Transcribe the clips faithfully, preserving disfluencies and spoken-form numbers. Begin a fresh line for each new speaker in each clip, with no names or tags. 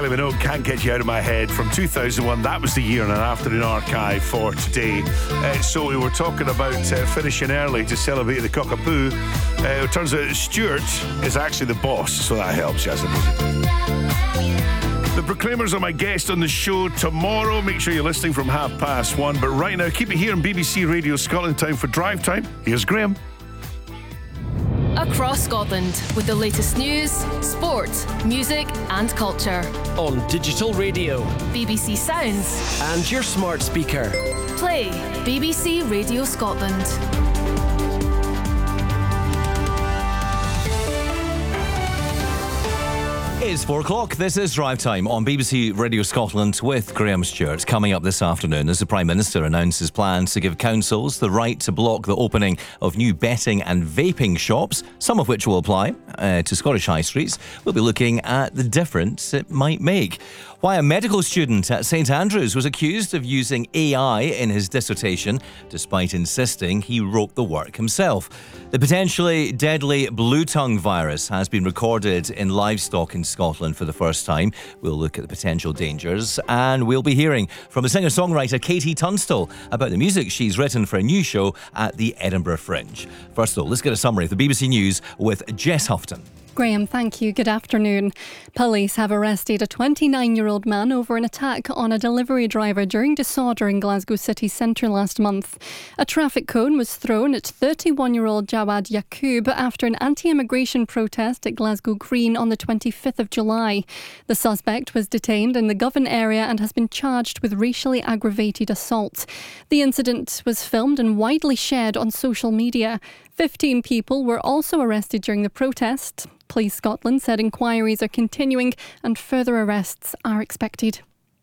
Kylie Minogue, Can't Get You Out of My Head from two thousand one. That was the year and an afternoon archive for today. Uh, so we were talking about uh, finishing early to celebrate the cockapoo. Uh, it turns out Stuart is actually the boss, so that helps you, I suppose. The Proclaimers are my guest on the show tomorrow. Make sure you're listening from half past one. But right now, keep it here on B B C Radio Scotland. Time for Drive Time. Here's Graham.
Across Scotland with the latest news, sport, music and culture.
On digital radio,
B B C Sounds
and your smart speaker.
Play B B C Radio Scotland.
It's four o'clock. This is Drive Time on B B C Radio Scotland with Graham Stewart. Coming up this afternoon as the Prime Minister announces plans to give councils the right to block the opening of new betting and vaping shops, some of which will apply uh, to Scottish high streets. We'll be looking at the difference it might make. Why a medical student at St Andrews was accused of using A I in his dissertation, despite insisting he wrote the work himself. The potentially deadly blue tongue virus has been recorded in livestock in Scotland for the first time. We'll look at the potential dangers, and we'll be hearing from the singer-songwriter Katie Tunstall about the music she's written for a new show at the Edinburgh Fringe. First though, let's get a summary of the B B C News with Jess Houghton.
Graham, thank you. Good afternoon. Police have arrested a twenty-nine-year-old man over an attack on a delivery driver during disorder in Glasgow city centre last month. A traffic cone was thrown at thirty-one-year-old Jawad Yaqub after an anti-immigration protest at Glasgow Green on the twenty-fifth of July. The suspect was detained in the Govan area and has been charged with racially aggravated assault. The incident was filmed and widely shared on social media. Fifteen people were also arrested during the protest. Police Scotland said inquiries are continuing and further arrests are expected.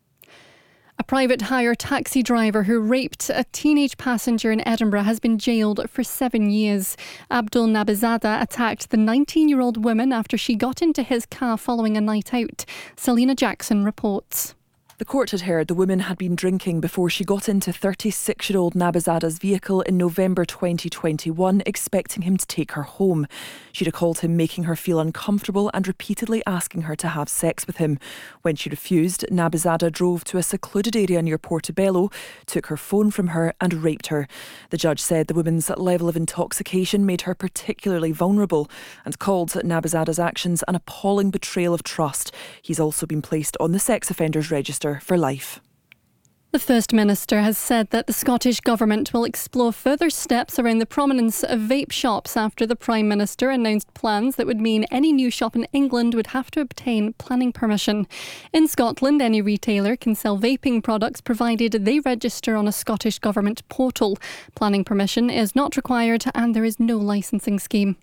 A private hire taxi driver who raped a teenage passenger in Edinburgh has been jailed for seven years. Abdul Nabizada attacked the nineteen-year-old woman after she got into his car following a night out. Selena Jackson reports.
The court had heard the woman had been drinking before she got into thirty-six-year-old Nabizada's vehicle in November twenty twenty-one, expecting him to take her home. She'd recalled him making her feel uncomfortable and repeatedly asking her to have sex with him. When she refused, Nabizada drove to a secluded area near Portobello, took her phone from her and raped her. The judge said the woman's level of intoxication made her particularly vulnerable and called Nabizada's actions an appalling betrayal of trust. He's also been placed on the sex offenders register for life.
The First Minister has said that the Scottish Government will explore further steps around the prominence of vape shops after the Prime Minister announced plans that would mean any new shop in England would have to obtain planning permission. In Scotland, any retailer can sell vaping products provided they register on a Scottish Government portal. Planning permission is not required and there is no licensing scheme.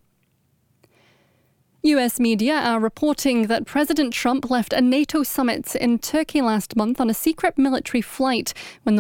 U S media are reporting that President Trump left a NATO summit in Turkey last month on a secret military flight when the